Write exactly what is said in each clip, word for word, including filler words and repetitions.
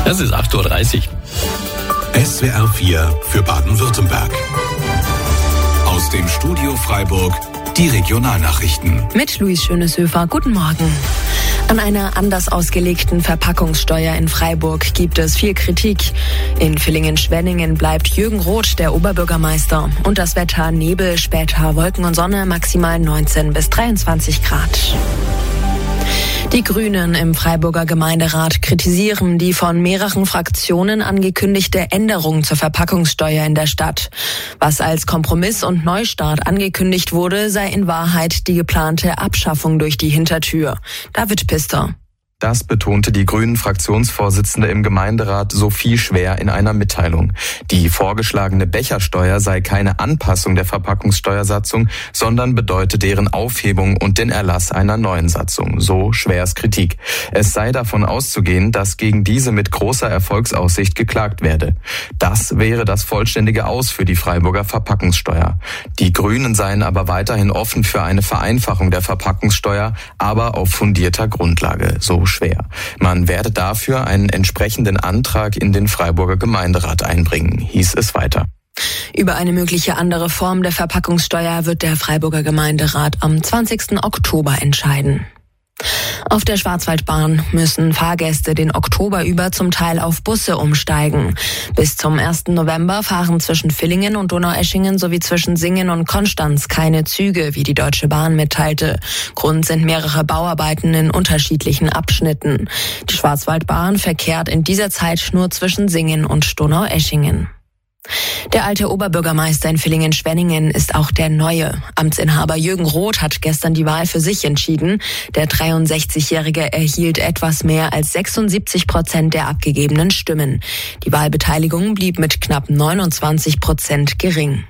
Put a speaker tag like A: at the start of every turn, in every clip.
A: Es ist acht Uhr dreißig.
B: S W R vier für Baden-Württemberg. Aus dem Studio Freiburg die Regionalnachrichten.
C: Mit Luis Schöneshöfer, guten Morgen. An einer anders ausgelegten Verpackungssteuer in Freiburg gibt es viel Kritik. In Villingen-Schwenningen bleibt Jürgen Roth der Oberbürgermeister. Und das Wetter: Nebel, später Wolken und Sonne, maximal neunzehn bis dreiundzwanzig Grad. Die Grünen im Freiburger Gemeinderat kritisieren die von mehreren Fraktionen angekündigte Änderung zur Verpackungssteuer in der Stadt. Was als Kompromiss und Neustart angekündigt wurde, sei in Wahrheit die geplante Abschaffung durch die Hintertür. David Pister.
D: Das betonte die Grünen-Fraktionsvorsitzende im Gemeinderat Sophie Schwer in einer Mitteilung. Die vorgeschlagene Bechersteuer sei keine Anpassung der Verpackungssteuersatzung, sondern bedeutet deren Aufhebung und den Erlass einer neuen Satzung. So Schwers Kritik. Es sei davon auszugehen, dass gegen diese mit großer Erfolgsaussicht geklagt werde. Das wäre das vollständige Aus für die Freiburger Verpackungssteuer. Die Grünen seien aber weiterhin offen für eine Vereinfachung der Verpackungssteuer, aber auf fundierter Grundlage. So Schwer. Man werde dafür einen entsprechenden Antrag in den Freiburger Gemeinderat einbringen, hieß es weiter.
C: Über eine mögliche andere Form der Verpackungssteuer wird der Freiburger Gemeinderat am zwanzigsten Oktober entscheiden. Auf der Schwarzwaldbahn müssen Fahrgäste den Oktober über zum Teil auf Busse umsteigen. Bis zum ersten November fahren zwischen Villingen und Donaueschingen sowie zwischen Singen und Konstanz keine Züge, wie die Deutsche Bahn mitteilte. Grund sind mehrere Bauarbeiten in unterschiedlichen Abschnitten. Die Schwarzwaldbahn verkehrt in dieser Zeit nur zwischen Singen und Donaueschingen. Der alte Oberbürgermeister in Villingen-Schwenningen ist auch der neue. Amtsinhaber Jürgen Roth hat gestern die Wahl für sich entschieden. Der dreiundsechzigjährige erhielt etwas mehr als sechsundsiebzig Prozent der abgegebenen Stimmen. Die Wahlbeteiligung blieb mit knapp neunundzwanzig Prozent gering.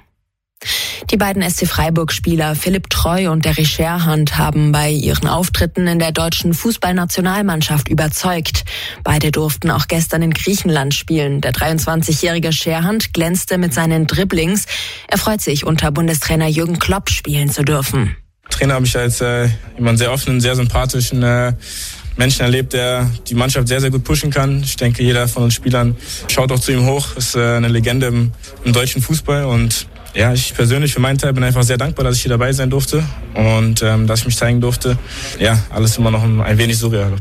C: Die beiden S C Freiburg-Spieler Philipp Treu und Derry Scherhand haben bei ihren Auftritten in der deutschen Fußballnationalmannschaft überzeugt. Beide durften auch gestern in Griechenland spielen. Der dreiundzwanzigjährige Scherhand glänzte mit seinen Dribblings. Er freut sich, unter Bundestrainer Jürgen Klopp spielen zu dürfen.
E: Der Trainer habe ich als äh, jemand sehr offenen, sehr sympathischen äh, Menschen erlebt, der die Mannschaft sehr, sehr gut pushen kann. Ich denke, jeder von uns Spielern schaut auch zu ihm hoch. Ist äh, eine Legende im, im deutschen Fußball und ja, ich persönlich für meinen Teil bin einfach sehr dankbar, dass ich hier dabei sein durfte und ähm, dass ich mich zeigen durfte. Ja, alles immer noch ein wenig surreal.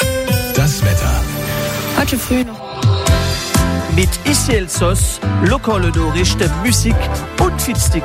B: Das Wetter.
C: Heute früh noch.
F: Mit Issel Sos, lokale Norrichten, Musik und Fitzstig.